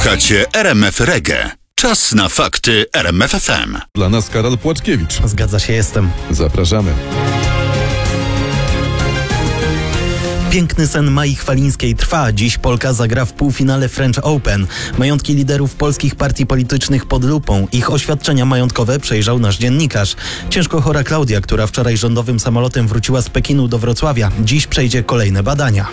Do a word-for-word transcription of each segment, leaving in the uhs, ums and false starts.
Słuchacie R M F Reggae. Czas na fakty R M F F M. Dla nas Karol Płaczkiewicz. Zgadza się, jestem. Zapraszamy. Piękny sen Mai Chwalińskiej trwa. Dziś Polka zagra w półfinale French Open. Majątki liderów polskich partii politycznych pod lupą. Ich oświadczenia majątkowe przejrzał nasz dziennikarz. Ciężko chora Klaudia, która wczoraj rządowym samolotem wróciła z Pekinu do Wrocławia. Dziś przejdzie kolejne badania.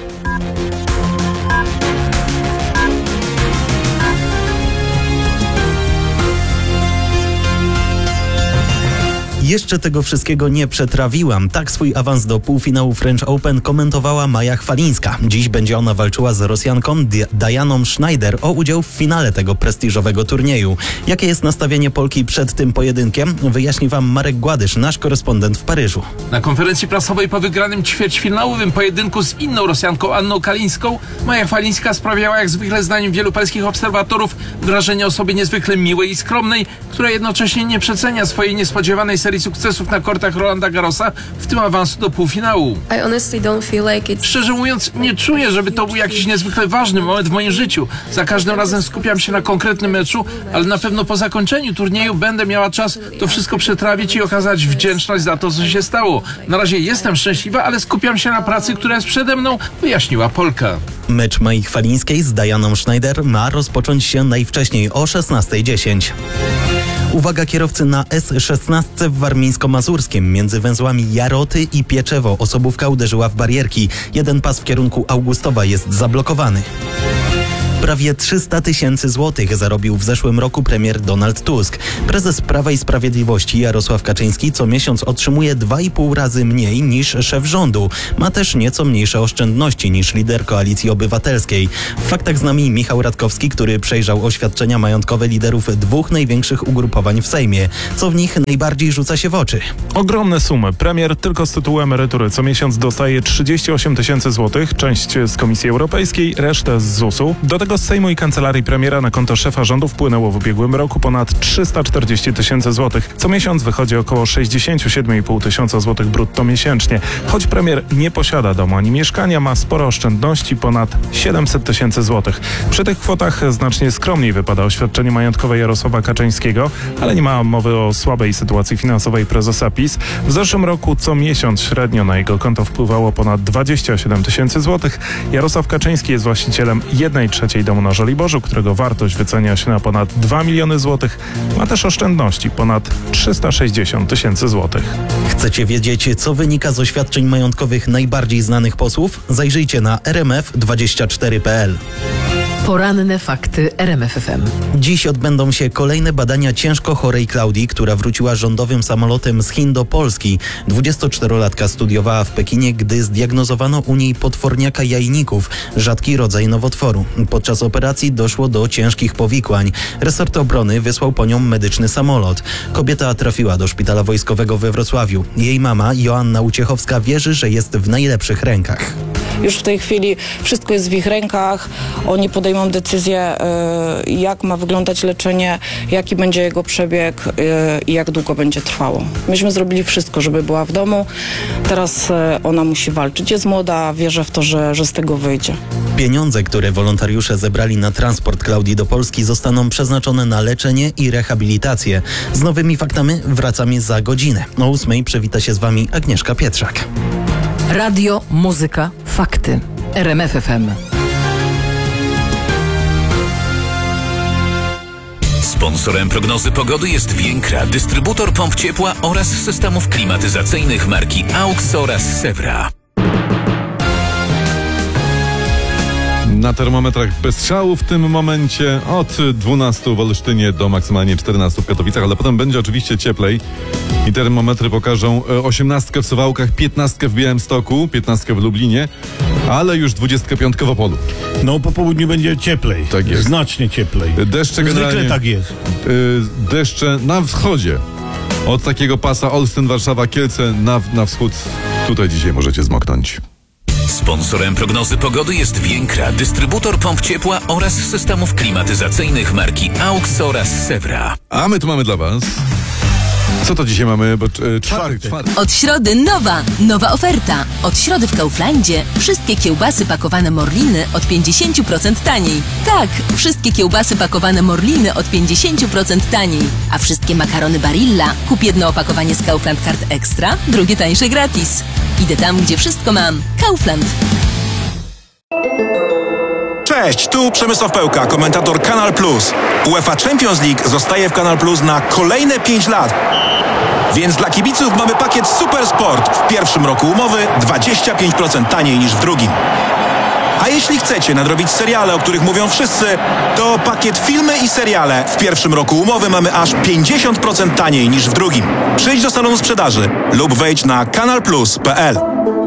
Jeszcze tego wszystkiego nie przetrawiłam. Tak swój awans do półfinału French Open komentowała Maja Chwalińska. Dziś będzie ona walczyła z Rosjanką Di- Dianą Schneider o udział w finale tego prestiżowego turnieju. Jakie jest nastawienie Polki przed tym pojedynkiem? Wyjaśni wam Marek Gładysz, nasz korespondent w Paryżu. Na konferencji prasowej po wygranym ćwierćfinałowym pojedynku z inną Rosjanką Anną Kalińską Maja Chwalińska sprawiała, jak zwykle zdaniem wielu paryskich obserwatorów, wrażenie osoby niezwykle miłej i skromnej, która jednocześnie nie przecenia swojej niespodziewanej serii sukcesów na kortach Rolanda Garrosa, w tym awansu do półfinału. I honestly don't feel like it's... Szczerze mówiąc, nie czuję, żeby to był jakiś niezwykle ważny moment w moim życiu. Za każdym razem skupiam się na konkretnym meczu, ale na pewno po zakończeniu turnieju będę miała czas to wszystko przetrawić i okazać wdzięczność za to, co się stało. Na razie jestem szczęśliwa, ale skupiam się na pracy, która jest przede mną, wyjaśniła Polka. Mecz Mai Chwalińskiej z Dianą Schneider ma rozpocząć się najwcześniej o szesnasta dziesięć. Uwaga kierowcy na S szesnaście w Warmińsko-Mazurskim. Między węzłami Jaroty i Pieczewo osobówka uderzyła w barierki. Jeden pas w kierunku Augustowa jest zablokowany. Prawie trzysta tysięcy złotych zarobił w zeszłym roku premier Donald Tusk. Prezes Prawa i Sprawiedliwości Jarosław Kaczyński co miesiąc otrzymuje dwa i pół razy mniej niż szef rządu. Ma też nieco mniejsze oszczędności niż lider Koalicji Obywatelskiej. W faktach z nami Michał Radkowski, który przejrzał oświadczenia majątkowe liderów dwóch największych ugrupowań w Sejmie. Co w nich najbardziej rzuca się w oczy? Ogromne sumy. Premier tylko z tytułu emerytury co miesiąc dostaje trzydzieści osiem tysięcy złotych, część z Komisji Europejskiej, resztę z zusu. Do tego z Sejmu i Kancelarii Premiera na konto szefa rządu wpłynęło w ubiegłym roku ponad trzysta czterdzieści tysięcy złotych. Co miesiąc wychodzi około sześćdziesiąt siedem i pół tysiąca złotych brutto miesięcznie. Choć premier nie posiada domu ani mieszkania, ma sporo oszczędności, ponad siedemset tysięcy złotych. Przy tych kwotach znacznie skromniej wypada oświadczenie majątkowe Jarosława Kaczyńskiego, ale nie ma mowy o słabej sytuacji finansowej prezesa PiS. W zeszłym roku co miesiąc średnio na jego konto wpływało ponad dwadzieścia siedem tysięcy złotych. Jarosław Kaczyński jest właścicielem jednej trzeciej domu na Żoliborzu, którego wartość wycenia się na ponad dwa miliony złotych. Ma też oszczędności ponad trzysta sześćdziesiąt tysięcy złotych. Chcecie wiedzieć, co wynika z oświadczeń majątkowych najbardziej znanych posłów? Zajrzyjcie na r m f dwadzieścia cztery kropka p l. Poranne fakty R M F F M. Dziś odbędą się kolejne badania ciężko chorej Klaudii, która wróciła rządowym samolotem z Chin do Polski. dwudziestoczterolatka studiowała w Pekinie, gdy zdiagnozowano u niej potworniaka jajników, rzadki rodzaj nowotworu. Podczas operacji doszło do ciężkich powikłań. Resort obrony wysłał po nią medyczny samolot. Kobieta trafiła do szpitala wojskowego we Wrocławiu. Jej mama, Joanna Uciechowska, wierzy, że jest w najlepszych rękach. Już w tej chwili wszystko jest w ich rękach. Oni podejmą decyzję, jak ma wyglądać leczenie, jaki będzie jego przebieg i jak długo będzie trwało. Myśmy zrobili wszystko, żeby była w domu. Teraz ona musi walczyć. Jest młoda, wierzę w to, że, że z tego wyjdzie. Pieniądze, które wolontariusze zebrali na transport Klaudii do Polski, zostaną przeznaczone na leczenie i rehabilitację. Z nowymi faktami wracamy za godzinę. O ósmej przywita się z wami Agnieszka Pietrzak. Radio, muzyka, fakty. R M F F M. Sponsorem prognozy pogody jest Więkra, dystrybutor pomp ciepła oraz systemów klimatyzacyjnych marki AUX oraz Sewra. Na termometrach bez strzału w tym momencie od dwunastu w Olsztynie do maksymalnie czternastu w Katowicach, ale potem będzie oczywiście cieplej i termometry pokażą osiemnastkę w Suwałkach, piętnastkę w Białymstoku, piętnastkę w Lublinie, ale już dwudziestkę piątkę w Opolu. No po południu będzie cieplej, tak jest. Znacznie cieplej. Deszcze generalnie, zwykle tak jest. Deszcze na wschodzie. Od takiego pasa Olsztyn, Warszawa, Kielce na, na wschód. Tutaj dzisiaj możecie zmoknąć. Sponsorem prognozy pogody jest Więkra, dystrybutor pomp ciepła oraz systemów klimatyzacyjnych marki AUX oraz Sewra. A my tu mamy dla was Co to dzisiaj mamy? Bo, e, czwartek, czwartek. Od środy nowa, nowa oferta. Od środy w Kauflandzie wszystkie kiełbasy pakowane Morliny od pięćdziesiąt procent taniej. Tak, wszystkie kiełbasy pakowane Morliny od pięćdziesiąt procent taniej. A wszystkie makarony Barilla. Kup jedno opakowanie z Kaufland Card Extra, drugie tańsze gratis. Idę tam, gdzie wszystko mam. Kaufland. Cześć, tu Przemysław Pełka, komentator Kanal Plus. UEFA Champions League zostaje w Kanal Plus na kolejne pięć lat. Więc dla kibiców mamy pakiet Super Sport. W pierwszym roku umowy dwadzieścia pięć procent taniej niż w drugim. A jeśli chcecie nadrobić seriale, o których mówią wszyscy, to pakiet filmy i seriale. W pierwszym roku umowy mamy aż pięćdziesiąt procent taniej niż w drugim. Przyjdź do salonu sprzedaży lub wejdź na kanal plus kropka p l.